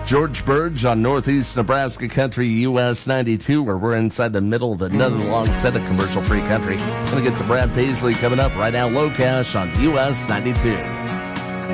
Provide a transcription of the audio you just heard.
George Burge on Northeast Nebraska Country US 92, where we're inside the middle of another long set of commercial-free country. Gonna get to Brad Paisley coming up right now. Low Cash on US 92.